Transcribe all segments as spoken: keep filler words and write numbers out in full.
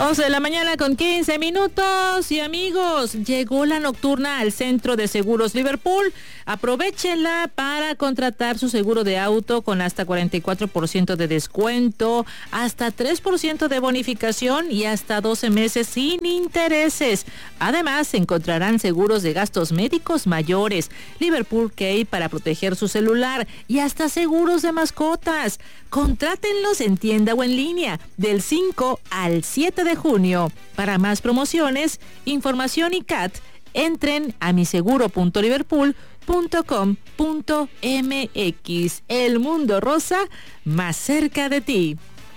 once de la mañana con quince minutos y amigos, llegó la nocturna al Centro de Seguros Liverpool. Aprovechenla para contratar su seguro de auto con hasta cuarenta y cuatro por ciento de descuento, hasta tres por ciento de bonificación y hasta doce meses sin intereses. Además, encontrarán seguros de gastos médicos mayores, Liverpool Key para proteger su celular y hasta seguros de mascotas. Contrátenlos en tienda o en línea del cinco al siete de junio. Para más promociones, información y C A T, entren a miseguro punto liverpool punto com punto m x. El mundo rosa más cerca de ti.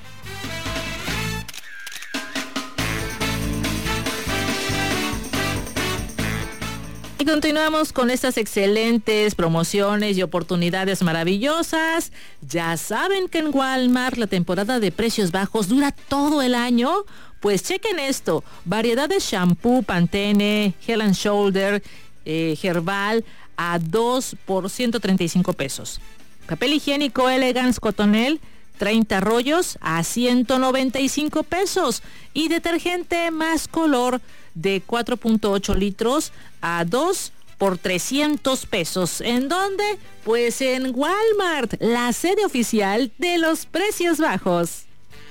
Y continuamos con estas excelentes promociones y oportunidades maravillosas. Ya saben que en Walmart la temporada de precios bajos dura todo el año. Pues chequen esto, variedad de shampoo Pantene, Head and Shoulder, eh, Herbal a dos por ciento treinta y cinco pesos. Papel higiénico Elegance Cotonel, treinta rollos a ciento noventa y cinco pesos. Y detergente Más Color de cuatro punto ocho litros a dos por trescientos pesos. ¿En dónde? Pues en Walmart, la sede oficial de los precios bajos.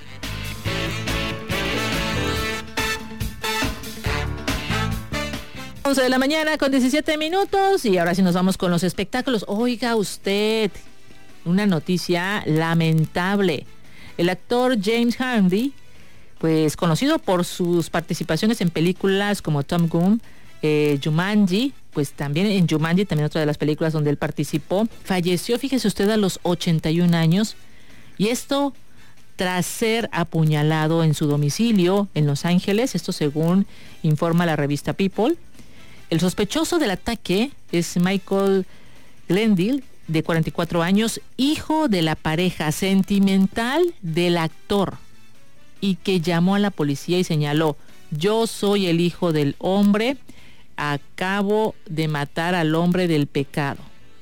once de la mañana con diecisiete minutos y ahora sí nos vamos con los espectáculos. Oiga usted, una noticia lamentable. El actor James Handy, pues conocido por sus participaciones en películas como Tom Gunn, eh, Jumanji, pues también en Jumanji, también otra de las películas donde él participó, falleció, fíjese usted, a los ochenta y un años, y esto tras ser apuñalado en su domicilio en Los Ángeles, esto según informa la revista People. El sospechoso del ataque es Michael Glendale, de cuarenta y cuatro años, hijo de la pareja sentimental del actor, y que llamó a la policía y señaló: yo soy el hijo del hombre, acabo de matar al hombre del pecado.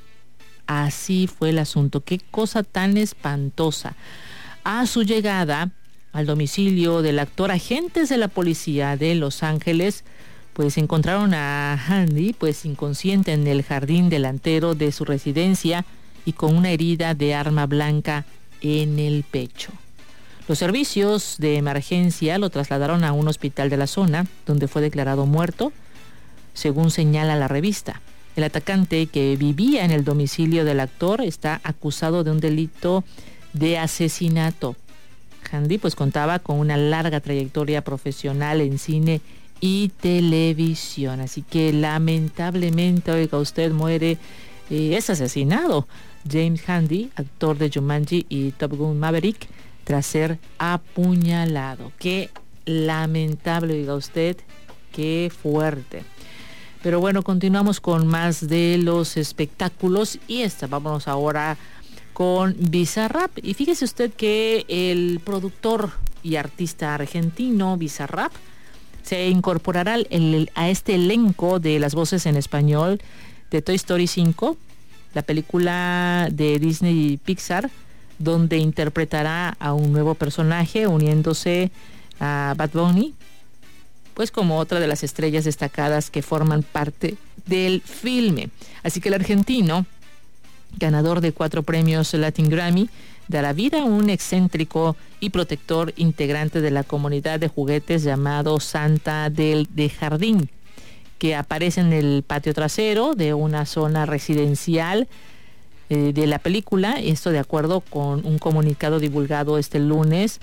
Así fue el asunto. Qué cosa tan espantosa. A su llegada al domicilio del actor, agentes de la policía de Los Ángeles pues encontraron a Handy pues inconsciente en el jardín delantero de su residencia y con una herida de arma blanca en el pecho. Los servicios de emergencia lo trasladaron a un hospital de la zona, donde fue declarado muerto, según señala la revista. El atacante, que vivía en el domicilio del actor, está acusado de un delito de asesinato. Handy pues contaba con una larga trayectoria profesional en cine y televisión, así que lamentablemente, oiga usted, muere, eh, es asesinado James Handy, actor de Jumanji y Top Gun Maverick, tras ser apuñalado. Qué lamentable, oiga usted, qué fuerte. Pero bueno, continuamos con más de los espectáculos y esta, vámonos ahora con Bizarrap. Y fíjese usted que el productor y artista argentino Bizarrap se incorporará el, a este elenco de las voces en español de Toy Story cinco, la película de Disney y Pixar, donde interpretará a un nuevo personaje uniéndose a Bad Bunny, pues como otra de las estrellas destacadas que forman parte del filme. Así que el argentino, ganador de cuatro premios Latin Grammy, dará vida a un excéntrico y protector integrante de la comunidad de juguetes llamado Santa del de Jardín, que aparece en el patio trasero de una zona residencial eh, de la película. Esto de acuerdo con un comunicado divulgado este lunes,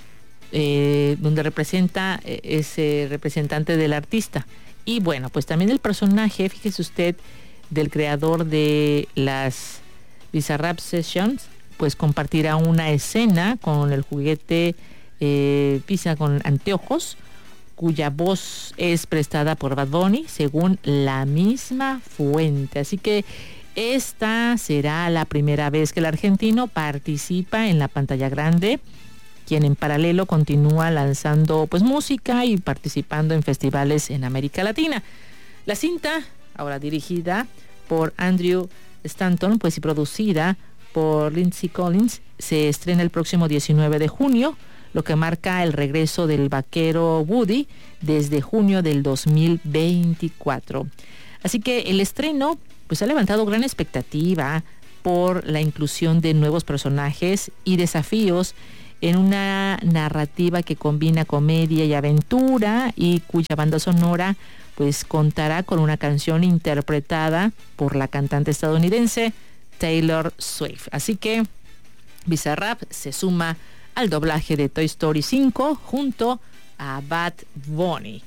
eh, donde representa eh, ese representante del artista. Y bueno, pues también el personaje, fíjese usted, del creador de las Bizarrap Sessions, pues compartirá una escena con el juguete eh, Pisa con anteojos, cuya voz es prestada por Bad Bunny, según la misma fuente. Así que esta será la primera vez que el argentino participa en la pantalla grande, quien en paralelo continúa lanzando pues música y participando en festivales en América Latina. La cinta, ahora dirigida por Andrew Stanton, pues y producida por Lindsay Collins, se estrena el próximo diecinueve de junio. lo que marca el regreso del vaquero Woody desde junio del dos mil veinticuatro. Así que el estreno pues ha levantado gran expectativa por la inclusión de nuevos personajes y desafíos en una narrativa que combina comedia y aventura y cuya banda sonora pues contará con una canción interpretada por la cantante estadounidense Taylor Swift. Así que Bizarrap se suma al doblaje de Toy Story cinco junto a Bad Bunny.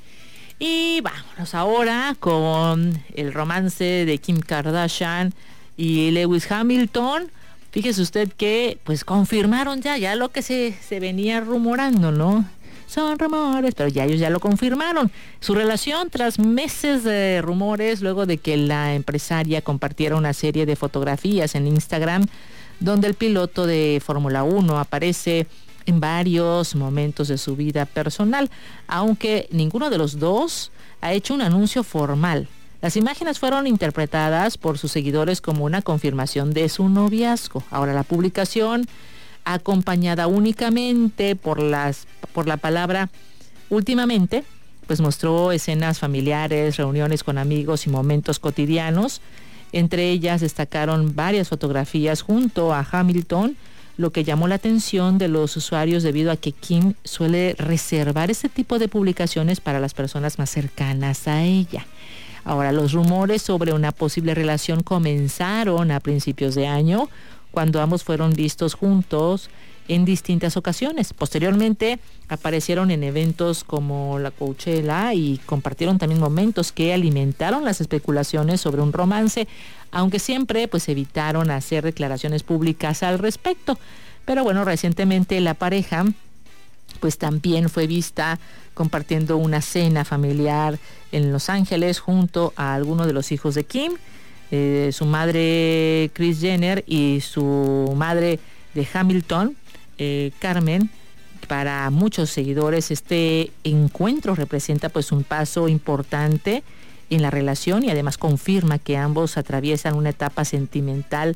Y vámonos ahora con el romance de Kim Kardashian y Lewis Hamilton. Fíjese usted que pues confirmaron ya, ya lo que se, se venía rumorando, ¿no? Son rumores, pero ya ellos ya lo confirmaron. Su relación tras meses de rumores, luego de que la empresaria compartiera una serie de fotografías en Instagram, donde el piloto de Fórmula uno aparece en varios momentos de su vida personal, aunque ninguno de los dos ha hecho un anuncio formal. Las imágenes fueron interpretadas por sus seguidores como una confirmación de su noviazgo. Ahora, la publicación, acompañada únicamente por las por la palabra últimamente, pues mostró escenas familiares, reuniones con amigos y momentos cotidianos. Entre ellas destacaron varias fotografías junto a Hamilton, lo que llamó la atención de los usuarios debido a que Kim suele reservar este tipo de publicaciones para las personas más cercanas a ella. Ahora, los rumores sobre una posible relación comenzaron a principios de año, cuando ambos fueron vistos juntos en distintas ocasiones. Posteriormente aparecieron en eventos como la Coachella y compartieron también momentos que alimentaron las especulaciones sobre un romance, aunque siempre pues evitaron hacer declaraciones públicas al respecto. Pero bueno, recientemente la pareja pues también fue vista compartiendo una cena familiar en Los Ángeles junto a algunos de los hijos de Kim, eh, su madre Kris Jenner y su madre de Hamilton, eh, Carmen. Para muchos seguidores este encuentro representa pues un paso importante en la relación y además confirma que ambos atraviesan una etapa sentimental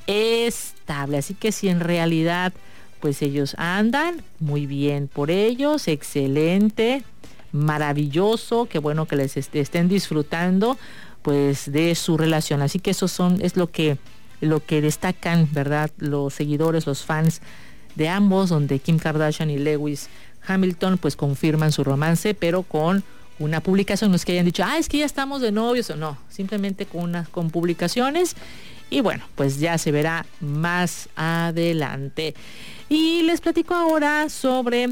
estable. Así que si en realidad pues ellos andan, muy bien por ellos, excelente, maravilloso, qué bueno que les est- estén disfrutando pues de su relación. Así que eso son, es lo que, lo que destacan, ¿verdad?, los seguidores, los fans de ambos, donde Kim Kardashian y Lewis Hamilton pues confirman su romance, pero con una publicación. No es que hayan dicho, ah, es que ya estamos de novios, o no, simplemente con unas con publicaciones. Y bueno, pues ya se verá más adelante. Y les platico ahora sobre,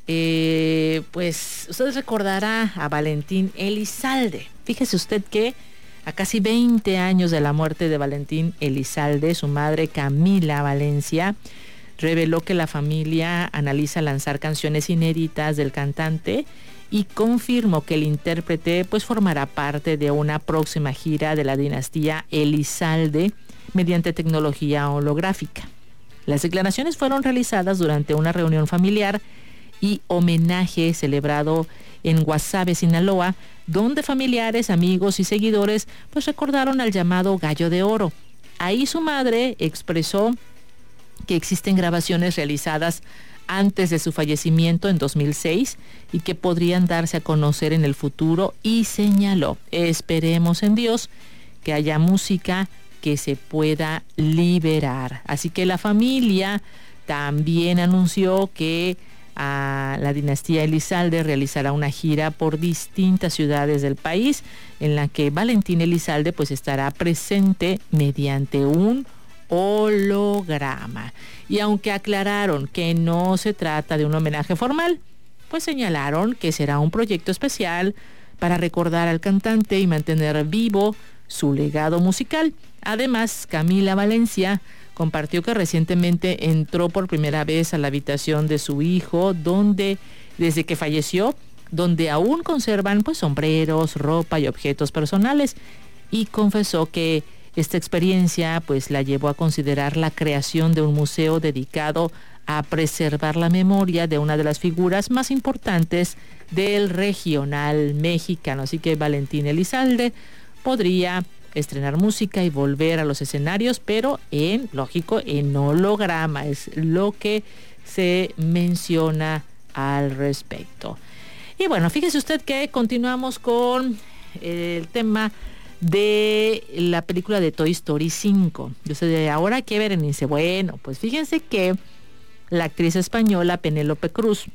eh, pues, ustedes recordará a Valentín Elizalde. Fíjese usted que a casi veinte años de la muerte de Valentín Elizalde, su madre Camila Valencia reveló que la familia analiza lanzar canciones inéditas del cantante y confirmó que el intérprete pues formará parte de una próxima gira de la dinastía Elizalde mediante tecnología holográfica. Las declaraciones fueron realizadas durante una reunión familiar y homenaje celebrado en Guasave, Sinaloa, donde familiares, amigos y seguidores pues recordaron al llamado Gallo de Oro. Ahí su madre expresó que existen grabaciones realizadas antes de su fallecimiento en dos mil seis y que podrían darse a conocer en el futuro, y señaló, esperemos en Dios que haya música que se pueda liberar. Así que la familia también anunció que a la dinastía Elizalde realizará una gira por distintas ciudades del país, en la que Valentín Elizalde pues estará presente mediante un holograma. Y aunque aclararon que no se trata de un homenaje formal, pues señalaron que será un proyecto especial para recordar al cantante y mantener vivo su legado musical. Además, Camila Valencia compartió que recientemente entró por primera vez a la habitación de su hijo, donde, desde que falleció, donde aún conservan pues sombreros, ropa y objetos personales, y confesó que esta experiencia pues la llevó a considerar la creación de un museo dedicado a preservar la memoria de una de las figuras más importantes del regional mexicano. Así que Valentín Elizalde podría estrenar música y volver a los escenarios, pero en, lógico, en holograma, es lo que se menciona al respecto. Y bueno, fíjese usted que continuamos con el tema de la película de Toy Story cinco. Yo sé, ahora qué Berenice. Bueno, pues fíjense que la actriz española Penélope Cruz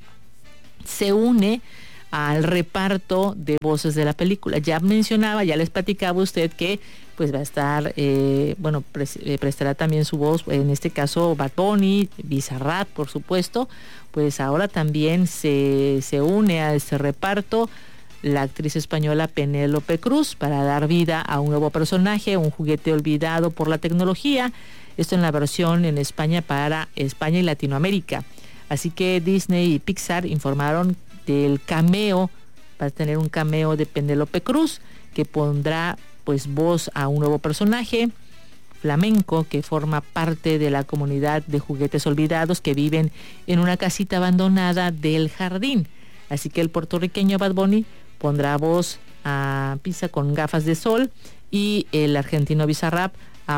se une al reparto de voces de la película. Ya mencionaba, ya les platicaba usted que pues va a estar, eh, bueno, pres- eh, prestará también su voz, en este caso Bad Bunny, Bizarrap, por supuesto. Pues ahora también se, se une a este reparto la actriz española Penélope Cruz para dar vida a un nuevo personaje, un juguete olvidado por la tecnología. Esto en la versión en España para España y Latinoamérica. Así que Disney y Pixar informaron del cameo, va a tener un cameo de Penélope Cruz, que pondrá pues voz a un nuevo personaje flamenco que forma parte de la comunidad de juguetes olvidados que viven en una casita abandonada del jardín. Así que el puertorriqueño Bad Bunny pondrá voz a Pisa con gafas de sol y el argentino Bizarrap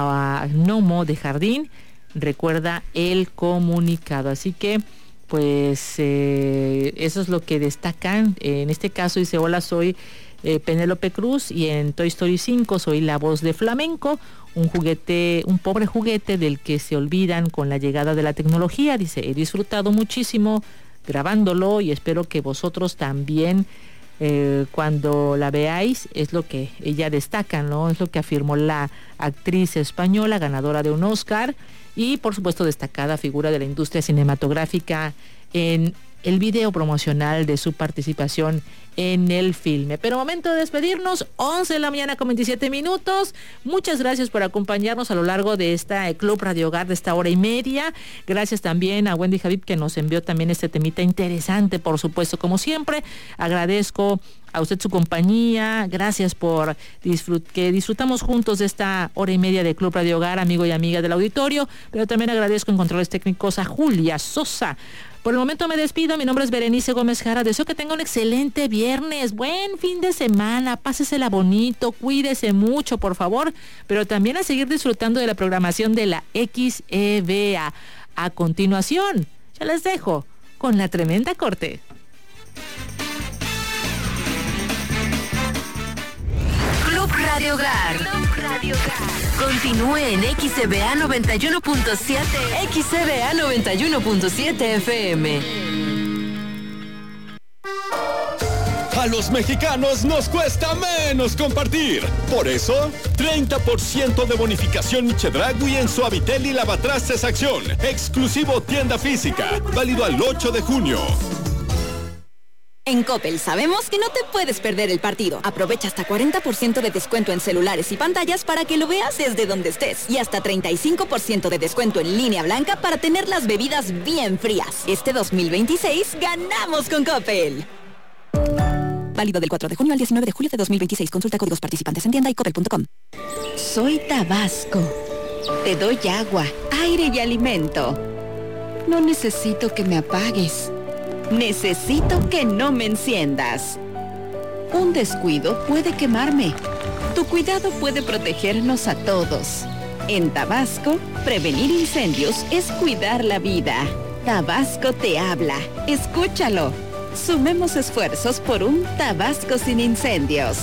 a Gnomo de jardín. Recuerda el comunicado. Así que pues eh, eso es lo que destacan. En este caso dice: hola, soy eh, Penélope Cruz y en Toy Story cinco soy la voz de Flamenco, un juguete, un pobre juguete del que se olvidan con la llegada de la tecnología. Dice: he disfrutado muchísimo grabándolo y espero que vosotros también eh, cuando la veáis. Es lo que ella destaca, ¿no? Es lo que afirmó la actriz española, ganadora de un Oscar y por supuesto destacada figura de la industria cinematográfica, en el video promocional de su participación en el filme. Pero momento de despedirnos, once de la mañana con veintisiete minutos. Muchas gracias por acompañarnos a lo largo de esta Club Radio Hogar de esta hora y media. Gracias también a Wendy Javib, que nos envió también este temita interesante, por supuesto, como siempre. Agradezco a usted su compañía, gracias por disfrut- que disfrutamos juntos de esta hora y media de Club Radio Hogar, amigo y amiga del auditorio, pero también agradezco en controles técnicos a Julia Sosa. Por el momento me despido, mi nombre es Berenice Gómez Jara, deseo que tenga un excelente viernes, buen fin de semana, pásesela bonito, cuídese mucho, por favor, pero también a seguir disfrutando de la programación de la X E V A. A continuación, ya les dejo con la tremenda corte. Club Radio Hogar. Club Radio Hogar. Continúe en X E V A noventa y uno punto siete. X E V A noventa y uno punto siete F M. A los mexicanos nos cuesta menos compartir. Por eso, treinta por ciento de bonificación Chedraui en Suavitel y Lavatrastes Acción. Exclusivo tienda física. Válido al ocho de junio. En Coppel sabemos que no te puedes perder el partido. Aprovecha hasta cuarenta por ciento de descuento en celulares y pantallas para que lo veas desde donde estés. Y hasta treinta y cinco por ciento de descuento en línea blanca para tener las bebidas bien frías. Este dos mil veintiséis ganamos con Coppel. Válido del cuatro de junio al diecinueve de julio de dos mil veintiséis. Consulta códigos participantes en tienda y coppel punto com. Soy Tabasco. Te doy agua, aire y alimento. No necesito que me apagues. Necesito que no me enciendas. Un descuido puede quemarme. Tu cuidado puede protegernos a todos. En Tabasco, prevenir incendios es cuidar la vida. Tabasco te habla. Escúchalo. Sumemos esfuerzos por un Tabasco sin incendios.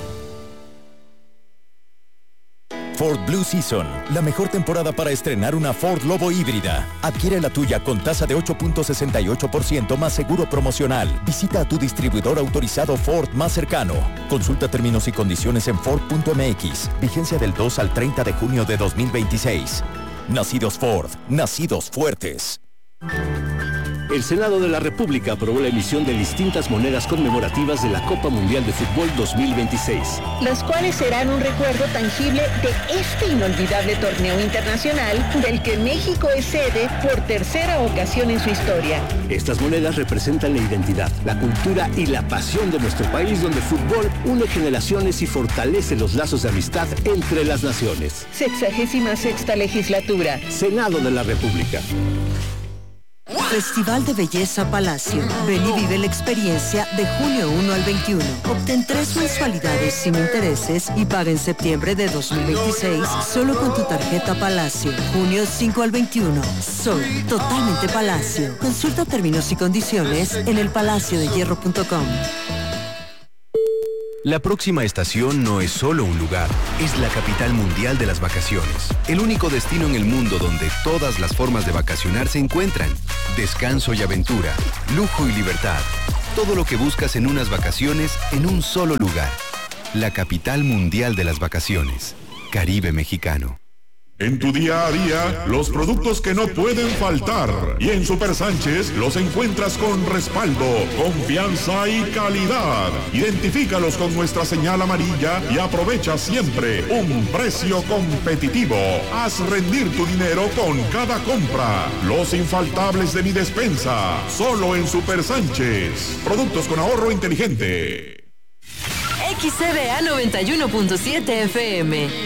Ford Blue Season, la mejor temporada para estrenar una Ford Lobo híbrida. Adquiere la tuya con tasa de ocho punto sesenta y ocho por ciento más seguro promocional. Visita a tu distribuidor autorizado Ford más cercano. Consulta términos y condiciones en Ford punto M X. Vigencia del dos al treinta de junio de dos mil veintiséis. Nacidos Ford, nacidos fuertes. El Senado de la República aprobó la emisión de distintas monedas conmemorativas de la Copa Mundial de Fútbol dos mil veintiséis. Las cuales serán un recuerdo tangible de este inolvidable torneo internacional del que México es sede por tercera ocasión en su historia. Estas monedas representan la identidad, la cultura y la pasión de nuestro país, donde el fútbol une generaciones y fortalece los lazos de amistad entre las naciones. Sexagésima sexta legislatura. Senado de la República. Festival de Belleza Palacio. Ven y vive la experiencia de junio primero al veintiuno. Obtén tres mensualidades sin intereses y paga en septiembre de dos mil veintiséis solo con tu tarjeta Palacio. junio cinco al veintiuno. Sol, totalmente Palacio. Consulta términos y condiciones en el palacio de hierro punto com. La próxima estación no es solo un lugar, es la capital mundial de las vacaciones. El único destino en el mundo donde todas las formas de vacacionar se encuentran. Descanso y aventura, lujo y libertad. Todo lo que buscas en unas vacaciones en un solo lugar. La capital mundial de las vacaciones. Caribe Mexicano. En tu día a día, los productos que no pueden faltar. Y en Super Sánchez los encuentras con respaldo, confianza y calidad. Identifícalos con nuestra señal amarilla y aprovecha siempre un precio competitivo. Haz rendir tu dinero con cada compra. Los infaltables de mi despensa, solo en Super Sánchez. Productos con ahorro inteligente. X C B A noventa y uno punto siete F M.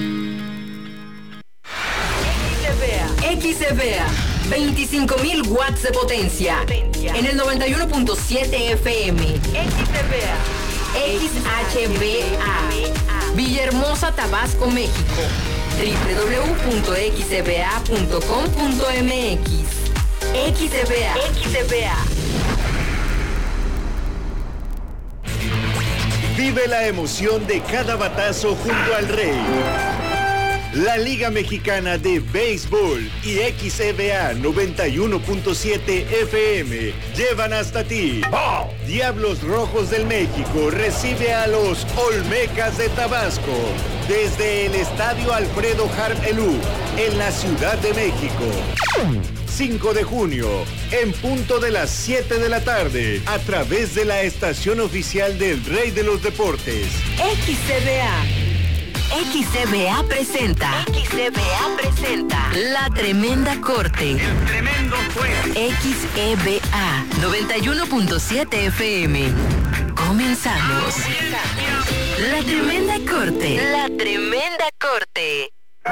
X C B A, veinticinco mil watts de potencia. En el noventa y uno punto siete F M. X C B A. X H B A. Villahermosa, Tabasco, México. doble u doble u doble u punto x c b a punto com punto m x. X C B A. X C B A. Vive la emoción de cada batazo junto al Rey. La Liga Mexicana de Béisbol y X C B A noventa y uno punto siete F M llevan hasta ti. ¡Oh! Diablos Rojos del México recibe a los Olmecas de Tabasco desde el Estadio Alfredo Harp Elú en la Ciudad de México. cinco de junio, en punto de las siete de la tarde, a través de la estación oficial del Rey de los Deportes. X C B A. X C B A presenta. X C B A presenta. La Tremenda Corte. El Tremendo Juez. X E B A noventa y uno punto siete F M. Comenzamos. La Tremenda Corte. La Tremenda Corte.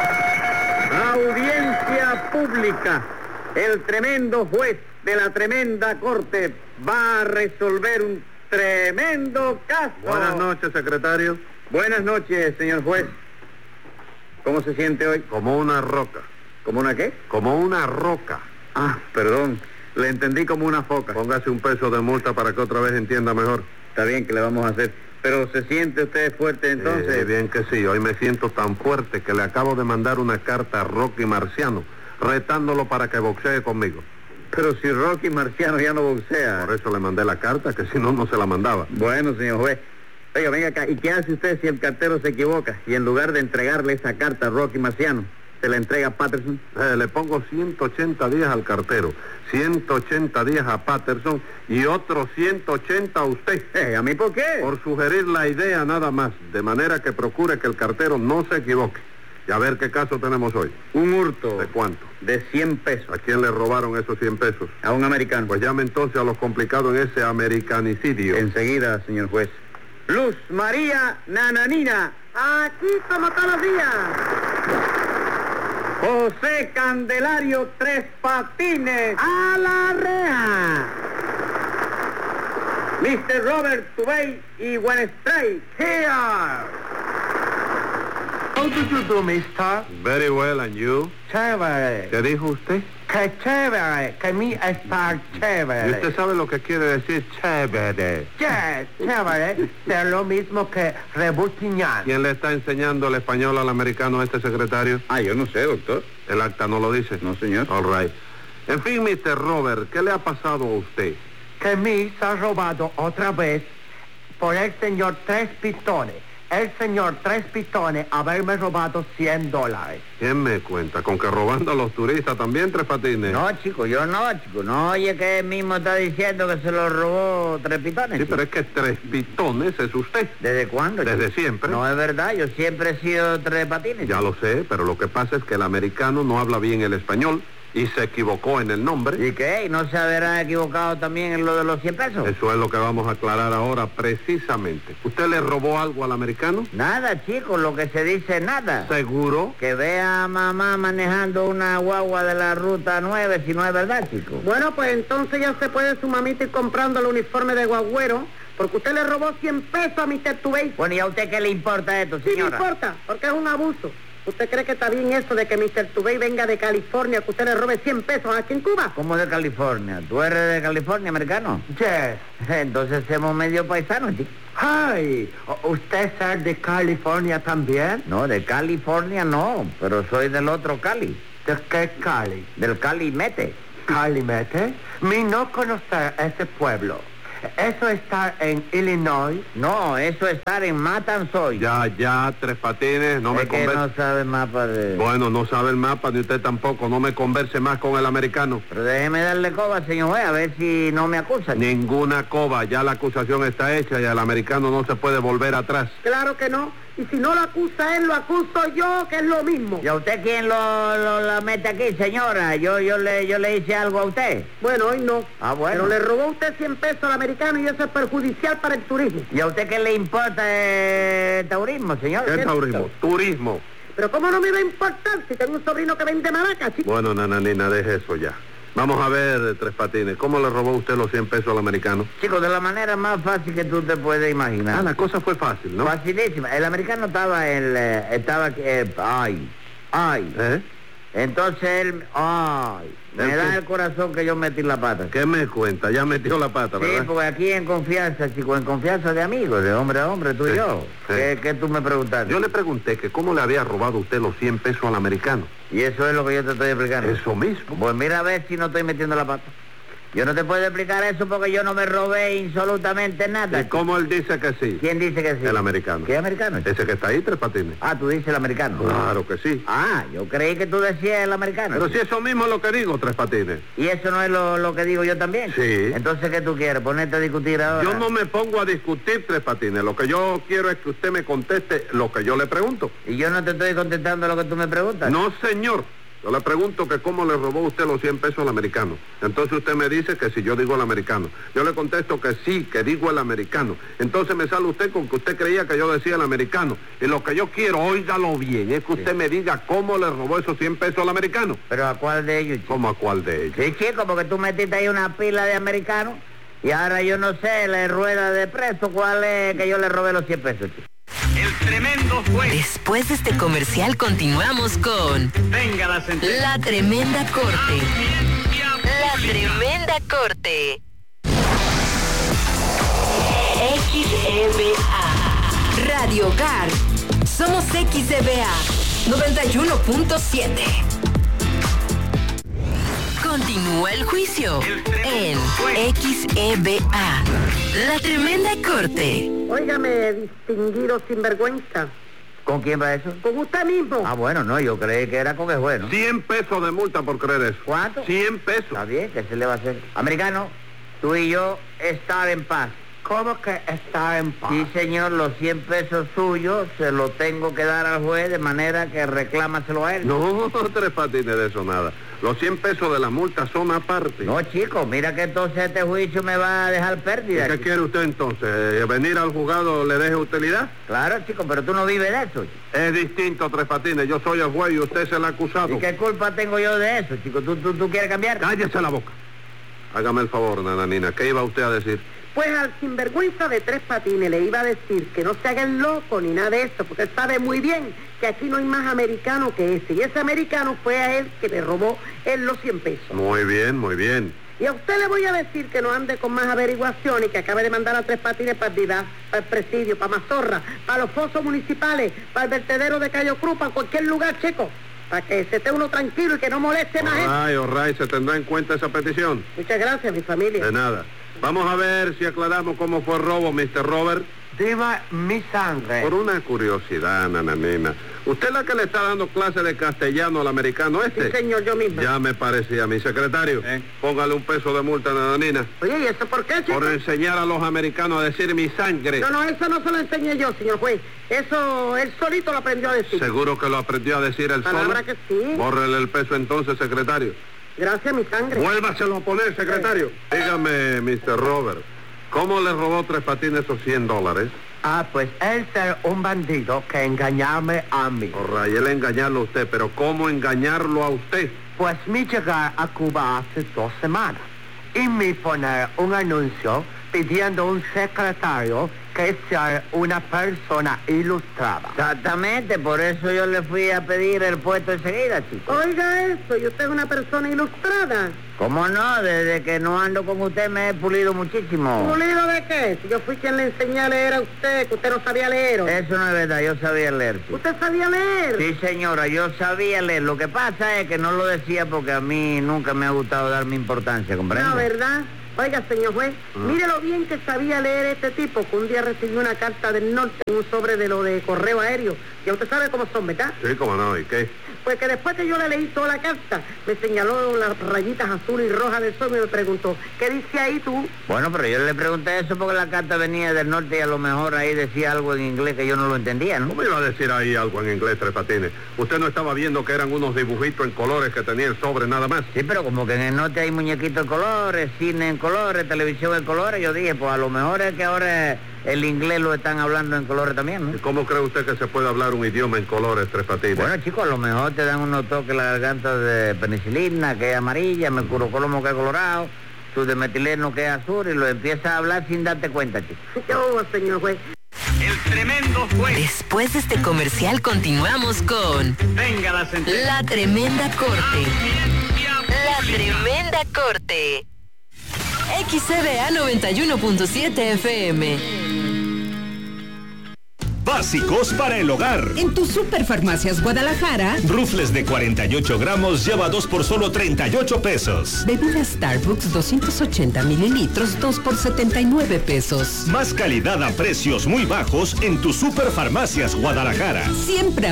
Audiencia pública. El tremendo juez de la Tremenda Corte va a resolver un tremendo caso. Buenas noches, secretario. Buenas noches, señor juez. ¿Cómo se siente hoy? Como una roca. ¿Como una qué? Como una roca. Ah, perdón. Le entendí como una foca. Póngase un peso de multa para que otra vez entienda mejor. Está bien, que le vamos a hacer. Pero ¿se siente usted fuerte entonces? Eh, bien que sí. Hoy me siento tan fuerte que le acabo de mandar una carta a Rocky Marciano retándolo para que boxee conmigo. Pero si Rocky Marciano ya no boxea. Por eso le mandé la carta, que si no, no se la mandaba. Bueno, señor juez. Oiga, venga acá, ¿y qué hace usted si el cartero se equivoca? Y en lugar de entregarle esa carta a Rocky Marciano, ¿se la entrega a Patterson? Eh, le pongo ciento ochenta días al cartero, ciento ochenta días a Patterson y otros ciento ochenta a usted. Eh, ¿A mí por qué? Por sugerir la idea nada más, de manera que procure que el cartero no se equivoque. Y a ver qué caso tenemos hoy. Un hurto. ¿De cuánto? De cien pesos. ¿A quién le robaron esos cien pesos? A un americano. Pues llame entonces a los complicados en ese americanicidio. Enseguida, señor juez. Luz María Nananina, aquí como todos los días. José Candelario Tres Patines, a la reja. mister Robert Tubey y Wenstray, here. How do you do, mister? Very well, and you? Chévere. ¿Qué dijo usted? Que chévere, que mi está chévere. ¿Y usted sabe lo que quiere decir chévere? Yes, chévere, es lo mismo que rebutiñar. ¿Quién le está enseñando el español al americano a este secretario? Ah, yo no sé, doctor. ¿El acta no lo dice? No, señor. All right. En fin, mister Robert, ¿qué le ha pasado a usted? Que mi se ha robado otra vez por el señor Tres Pistones. El señor Tres Pistones haberme robado cien dólares. ¿Quién me cuenta? ¿Con que robando a los turistas también, Tres Patines? No, chico, yo no, chico. No, oye que él mismo está diciendo que se lo robó Tres Pitones. Sí, pero es que Tres Pitones es usted. ¿Desde cuándo, chico? Desde siempre. No, es verdad, yo siempre he sido Tres Patines. Ya lo sé, pero lo que pasa es que el americano no habla bien el español y se equivocó en el nombre. ¿Y qué? ¿Y no se habrá equivocado también en lo de los cien pesos? Eso es lo que vamos a aclarar ahora precisamente. ¿Usted le robó algo al americano? Nada, chico, lo que se dice nada. ¿Seguro? Que vea a mamá manejando una guagua de la ruta nueve, si no es verdad, chico. Bueno, pues entonces ya se puede su mamita ir comprando el uniforme de guagüero, porque usted le robó cien pesos a mister Tubey. Bueno, ¿y a usted qué le importa esto, señora? Sí, me importa, porque es un abuso. ¿Usted cree que está bien eso de que mister Tubey venga de California, que usted le robe cien pesos aquí en Cuba? ¿Cómo de California? ¿Tú eres de California, americano? Yes. Entonces somos medio paisanos, chico. Ay, ¿usted es de California también? No, de California no, pero soy del otro Cali. ¿De qué Cali? Del Calimete. ¿Calimete? Mi no conocer ese pueblo. ¿Eso está en Illinois? No, eso está en Matanzoy. Ya, ya, Tres Patines, no es me converse. que no sabe el mapa de... Bueno, no sabe el mapa, ni usted tampoco. No me converse más con el americano. Pero déjeme darle coba, señor juez, a ver si no me acusan. Ninguna coba, ya la acusación está hecha y al americano no se puede volver atrás. Claro que no. Y si no lo acusa él, lo acuso yo, que es lo mismo. ¿Y a usted quién lo, lo la mete aquí, señora? Yo yo le yo le hice algo a usted. Bueno, hoy no. Ah, bueno. Pero le robó usted cien pesos al americano y eso es perjudicial para el turismo. ¿Y a usted qué le importa el turismo, señor? ¿Qué turismo? Turismo. Pero ¿cómo no me va a importar si tengo un sobrino que vende maracas, chico? Bueno, nananina, deje eso ya. Vamos a ver, Tres Patines, ¿cómo le robó usted los cien pesos al americano? Chicos, de la manera más fácil que tú te puedes imaginar. Ah, la cosa fue fácil, ¿no? Facilísima. El americano estaba en... Eh, estaba... Eh, ay, ay. ¿Eh? Entonces él... Ay, me ¿El da qué? el corazón que yo metí la pata. ¿Qué me cuenta? Ya metió la pata, Sí, ¿verdad? porque aquí en confianza, chico, en confianza de amigos, de hombre a hombre, tú Sí, y yo. sí. ¿Qué, ¿Qué tú me preguntaste? Yo le pregunté que cómo le había robado usted los cien pesos al americano. Y eso es lo que yo te estoy explicando. Eso mismo. Pues mira a ver si no estoy metiendo la pata. Yo no te puedo explicar eso porque yo no me robé absolutamente nada. ¿Y cómo él dice que sí? ¿Quién dice que sí? El americano. ¿Qué americano? Ese que está ahí, Tres Patines. Ah, tú dices el americano. Claro que sí. Ah, yo creí que tú decías el americano. Pero si eso mismo es lo que digo, Tres Patines. ¿Y eso no es lo, lo que digo yo también? Sí. Entonces, ¿qué tú quieres? ¿Ponerte a discutir ahora? Yo no me pongo a discutir, Tres Patines. Lo que yo quiero es que usted me conteste lo que yo le pregunto. ¿Y yo no te estoy contestando lo que tú me preguntas? No, señor. Yo le pregunto que cómo le robó usted los cien pesos al americano. Entonces usted me dice que si yo digo el americano. Yo le contesto que sí, que digo el americano. Entonces me sale usted con que usted creía que yo decía el americano. Y lo que yo quiero, óigalo bien, es que usted Sí. me diga cómo le robó esos cien pesos al americano. ¿Pero a cuál de ellos, chico? ¿Cómo a cuál de ellos? Sí, chico, porque tú metiste ahí una pila de americanos y ahora yo no sé, la rueda de preso, cuál es que yo le robé los cien pesos, chico. El tremendo juez. Después de este comercial continuamos con... Venga la sentencia. La Tremenda Corte. La Tremenda Corte. X E B A. Radio Hogar. Somos X E B A noventa y uno punto siete. Continúa el juicio en X E B A. La Tremenda Corte. Óigame, distinguido sinvergüenza. ¿Con quién va eso? Con usted mismo. Ah, bueno, no, yo creí que era con el juez, ¿no? cien pesos de multa por creer eso. ¿Cuánto? cien pesos. Está bien, ¿qué se le va a hacer? Americano, tú y yo estar en paz. ¿Cómo que está en paz? Sí, señor, los cien pesos suyos se los tengo que dar al juez de manera que reclámaselo a él. No, Tres Patines, de eso nada. Los cien pesos de la multa son aparte. No, chico, mira que entonces este juicio me va a dejar pérdida. ¿Y qué chico. quiere usted entonces? ¿Eh, ¿Venir al juzgado le deje utilidad? Claro, chico, pero tú no vives de eso, chico. Es distinto, Tres Patines. Yo soy el juez y usted es el acusado. ¿Y qué culpa tengo yo de eso, chico? ¿Tú, tú, tú quieres cambiar? Cállese la boca. Hágame el favor, nananina. ¿Qué iba usted a decir? Pues al sinvergüenza de Tres Patines le iba a decir que no se haga el loco ni nada de eso, porque él sabe muy bien que aquí no hay más americano que ese. Y ese americano fue a él que le robó él los cien pesos. Muy bien, muy bien. Y a usted le voy a decir que no ande con más averiguaciones, que acabe de mandar a Tres Patines para el Didá, para el presidio, para Mazorra, para los fosos municipales, para el vertedero de Cayo Cruz, para cualquier lugar, chico, para que se esté uno tranquilo y que no moleste más gente. Ay, O'Reilly, ¿se tendrá en cuenta esa petición? Muchas gracias, mi familia. De nada. Vamos a ver si aclaramos cómo fue el robo, mister Robert. Diva mi sangre. Por una curiosidad, nananina. ¿Usted es la que le está dando clase de castellano al americano este? Sí, señor, yo misma. Ya me parecía, mi secretario. ¿Eh? Póngale un peso de multa, nananina. Oye, ¿y eso por qué, chico? Por enseñar a los americanos a decir mi sangre. No, no, eso no se lo enseñé yo, señor juez. Eso él solito lo aprendió a decir. ¿Seguro que lo aprendió a decir él solo? Palabra que sí. Bórrele el peso entonces, secretario. Gracias, mi sangre. Vuélvaselo a poner, secretario. Dígame, mister Robert, ¿cómo le robó Tres Patines esos cien dólares? Ah, pues él ser un bandido que engañarme a mí. Corra, y él engañarlo a usted, pero ¿cómo engañarlo a usted? Pues mi llegar a Cuba hace dos semanas y mi poner un anuncio pidiendo un secretario que sea una persona ilustrada. Exactamente, por eso yo le fui a pedir el puesto enseguida, chico. Oiga eso, ¿y usted es una persona ilustrada? ¿Cómo no? Desde que no ando con usted me he pulido muchísimo. ¿Pulido de qué? Si yo fui quien le enseñé a leer a usted, que usted no sabía leer. ¿O? Eso no es verdad, yo sabía leer. Chico. ¿Usted sabía leer? Sí, señora, yo sabía leer. Lo que pasa es que no lo decía porque a mí nunca me ha gustado darme importancia, ¿comprende? No, ¿verdad? Oiga, señor juez, uh-huh. mire lo bien que sabía leer este tipo, que un día recibió una carta del norte, un sobre de lo de correo aéreo. Ya usted sabe cómo son, ¿verdad? Sí, cómo no, ¿y qué? Pues que después que yo le leí toda la carta, me señaló las rayitas azul y rojas del sol y me preguntó, ¿qué dice ahí tú? Bueno, pero yo le pregunté eso porque la carta venía del norte y a lo mejor ahí decía algo en inglés que yo no lo entendía, ¿no? ¿Cómo iba a decir ahí algo en inglés, Tres Patines? ¿Usted no estaba viendo que eran unos dibujitos en colores que tenía el sobre nada más? Sí, pero como que en el norte hay muñequitos en colores, cine en colores, televisión en colores, yo dije, pues a lo mejor es que ahora el inglés lo están hablando en colores también, ¿no? ¿Y cómo cree usted que se puede hablar un idioma en colores, Tres Patines? Bueno, chicos, a lo mejor te dan unos toques en la garganta de penicilina, que es amarilla, mercurocromo, que es colorado, su de metileno, que es azul, y lo empiezas a hablar sin darte cuenta, chicos. ¿Qué hubo, señor juez? El tremendo juez. Después de este comercial continuamos con... Venga la sentencia. La Tremenda Corte. La Tremenda Corte. X C B A noventa y uno punto siete F M. Básicos para el hogar. En tu Superfarmacias Guadalajara. Rufles de cuarenta y ocho gramos lleva dos por solo treinta y ocho pesos. Bebida Starbucks doscientos ochenta mililitros, dos por setenta y nueve pesos. Más calidad a precios muy bajos en tu Superfarmacias Guadalajara. Siempre